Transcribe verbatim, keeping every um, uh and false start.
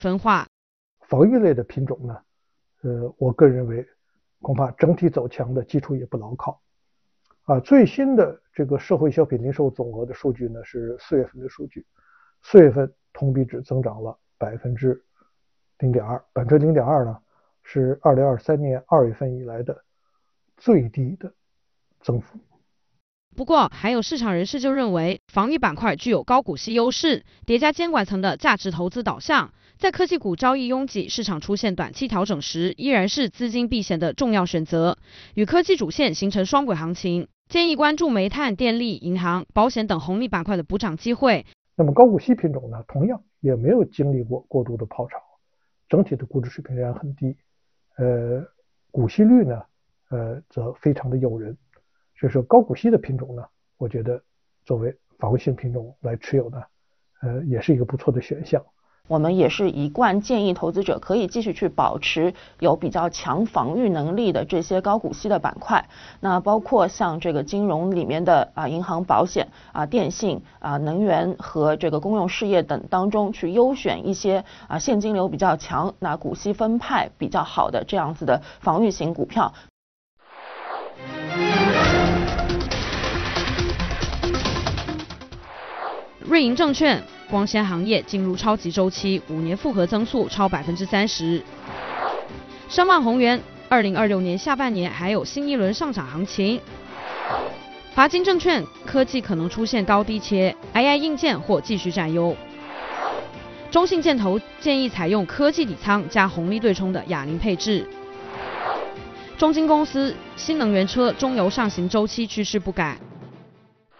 分化。 防御类的品种呢，呃，我个人认为恐怕整体走强的基础也不牢靠。啊，最新的这个社会消费零售总额的数据呢是四月份的数据，四月份同比只增长了百分之零点二，百分之零点二呢是二零二三年二月份以来的最低的增幅。 不过，还有市场人士就认为，防御板块具有高股息优势，叠加监管层的价值投资导向，在科技股交易拥挤、市场出现短期调整时，依然是资金避险的重要选择，与科技主线形成双轨行情。建议关注煤炭、电力、银行、保险等红利板块的补涨机会。 那么高股息品种呢，同样也没有经历过过度的泡炒，整体的估值水平仍然很低，呃，股息率呢，呃，则非常的诱人。所以说高股息的品种呢，我觉得作为防御性品种来持有呢，呃，也是一个不错的选项。 我们也是一贯建议投资者可以继续去保持有比较强防御能力的这些高股息的板块，那包括像这个金融里面的啊银行、保险啊、电信啊、能源和这个公用事业等当中去优选一些啊现金流比较强、那股息分派比较好的这样子的防御型股票。 瑞银证券光纤行业进入超级周期，五年复合增速超百分之三十。商贸宏源，二零二六年下半年还有新一轮上涨行情。华金证券，科技可能出现高低切 ，A I 硬件或继续占优。中信建投建议采用科技底仓加红利对冲的哑铃配置。中金公司，新能源车中游上行周期趋势不改。